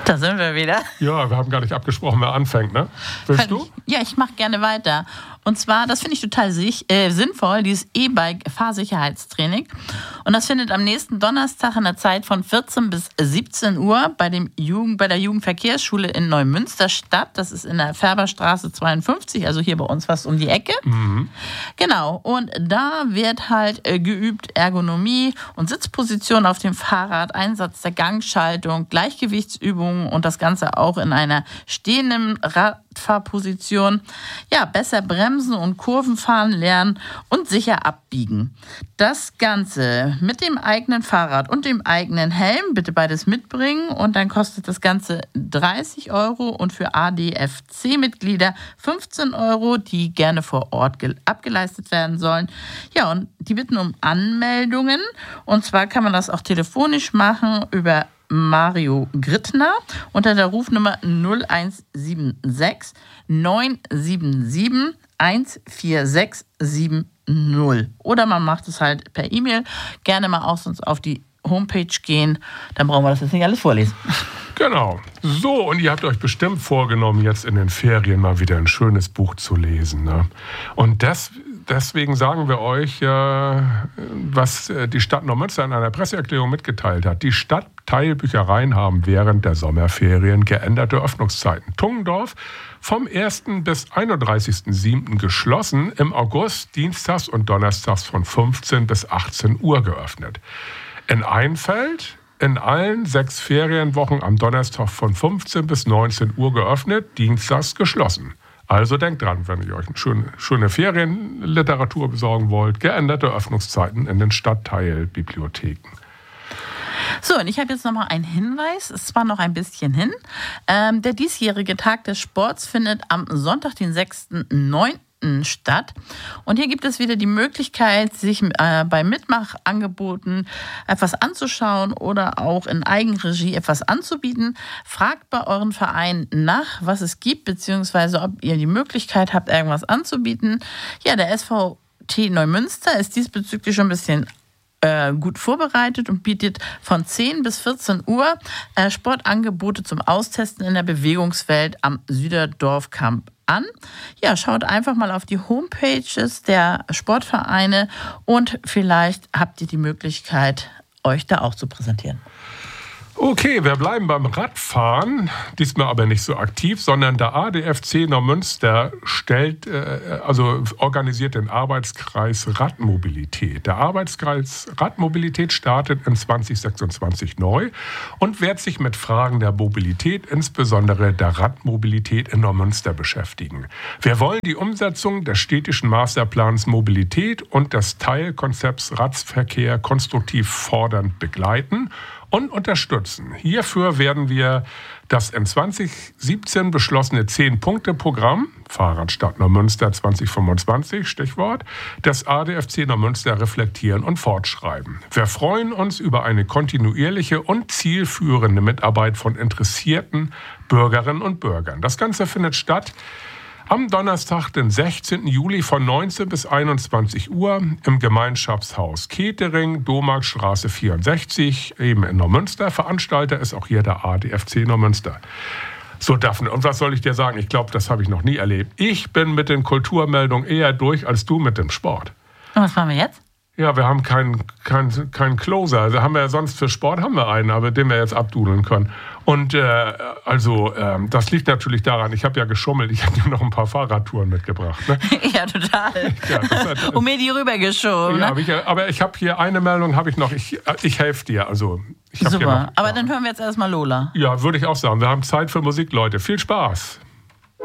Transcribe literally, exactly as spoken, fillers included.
Da sind wir wieder. Ja, wir haben gar nicht abgesprochen, wer anfängt, ne? Willst du? Ja, ich mache gerne weiter. Und zwar, das finde ich total sich, äh, sinnvoll, dieses E-Bike-Fahrsicherheitstraining. Und das findet am nächsten Donnerstag in der Zeit von vierzehn bis siebzehn Uhr bei, dem Jugend, bei der Jugendverkehrsschule in Neumünster statt. Das ist in der Färberstraße zweiundfünfzig, also hier bei uns fast um die Ecke. Mhm. Genau, und da wird halt äh, geübt Ergonomie und Sitzposition auf dem Fahrrad, Einsatz der Gangschaltung, Gleichgewichtsübungen und das Ganze auch in einer stehenden Radfahrposition. Ja, besser bremsen und Kurven fahren lernen und sicher abbiegen. Das Ganze mit dem eigenen Fahrrad und dem eigenen Helm, bitte beides mitbringen, und dann kostet das Ganze dreißig Euro und für A D F C-Mitglieder fünfzehn Euro, die gerne vor Ort abgeleistet werden sollen. Ja, und die bitten um Anmeldungen, und zwar kann man das auch telefonisch machen über Mario Grittner unter der Rufnummer null eins sieben sechs neun sieben sieben eins vier sechs sieben null. Oder man macht es halt per E-Mail. Gerne mal auch sonst auf die Homepage gehen. Dann brauchen wir das jetzt nicht alles vorlesen. Genau. So, und ihr habt euch bestimmt vorgenommen, jetzt in den Ferien mal wieder ein schönes Buch zu lesen, ne? Und das, deswegen sagen wir euch, äh, was die Stadt Neumünster in einer Presseerklärung mitgeteilt hat. Die Stadtteilbüchereien haben während der Sommerferien geänderte Öffnungszeiten. Tungendorf vom ersten bis einunddreißigsten siebten geschlossen, im August dienstags und donnerstags von fünfzehn bis achtzehn Uhr geöffnet. In Einfeld in allen sechs Ferienwochen am Donnerstag von fünfzehn bis neunzehn Uhr geöffnet, dienstags geschlossen. Also denkt dran, wenn ihr euch eine schöne, schöne Ferienliteratur besorgen wollt, geänderte Öffnungszeiten in den Stadtteilbibliotheken. So, und ich habe jetzt noch mal einen Hinweis. Es ist zwar noch ein bisschen hin. Ähm, der diesjährige Tag des Sports findet am Sonntag, den sechsten neunten statt. Und hier gibt es wieder die Möglichkeit, sich äh, bei Mitmachangeboten etwas anzuschauen oder auch in Eigenregie etwas anzubieten. Fragt bei euren Vereinen nach, was es gibt, beziehungsweise ob ihr die Möglichkeit habt, irgendwas anzubieten. Ja, der S V T Neumünster ist diesbezüglich schon ein bisschen äh, gut vorbereitet und bietet von zehn bis vierzehn Uhr äh, Sportangebote zum Austesten in der Bewegungswelt am Süderdorfkamp an. Ja, schaut einfach mal auf die Homepages der Sportvereine und vielleicht habt ihr die Möglichkeit, euch da auch zu präsentieren. Okay, wir bleiben beim Radfahren, diesmal aber nicht so aktiv, sondern der A D F C Neumünster stellt, äh, also organisiert den Arbeitskreis Radmobilität. Der Arbeitskreis Radmobilität startet in zwanzig sechsundzwanzig neu und wird sich mit Fragen der Mobilität, insbesondere der Radmobilität in Neumünster beschäftigen. Wir wollen die Umsetzung des städtischen Masterplans Mobilität und des Teilkonzepts Radverkehr konstruktiv fordernd begleiten und unterstützen. Hierfür werden wir das in zwanzig siebzehn beschlossene zehn-Punkte-Programm Fahrradstadt Neumünster zwanzig fünfundzwanzig, Stichwort, des A D F C Neumünster reflektieren und fortschreiben. Wir freuen uns über eine kontinuierliche und zielführende Mitarbeit von interessierten Bürgerinnen und Bürgern. Das Ganze findet statt am Donnerstag, den sechzehnten Juli von neunzehn bis einundzwanzig Uhr im Gemeinschaftshaus Ketering, Domarkstraße vierundsechzig, eben in Neumünster. Veranstalter ist auch hier der A D F C Neumünster. So, Daphne, und was soll ich dir sagen? Ich glaube, das habe ich noch nie erlebt. Ich bin mit den Kulturmeldungen eher durch als du mit dem Sport. Und was machen wir jetzt? Ja, wir haben keinen keinen keinen Closer. Also haben wir ja sonst für Sport haben wir einen, aber den wir jetzt abdudeln können. Und äh, also ähm, das liegt natürlich daran, ich habe ja geschummelt, ich habe dir noch ein paar Fahrradtouren mitgebracht. Ne? Ja, total. Ja, das hat, und mir die rübergeschoben. Ja, ne? hab ich, aber ich habe hier eine Meldung, habe ich noch. Ich, ich helfe dir. Also, ich hab Super, hier noch, aber ja. Dann hören wir jetzt erstmal Lola. Ja, würde ich auch sagen. Wir haben Zeit für Musik, Leute. Viel Spaß.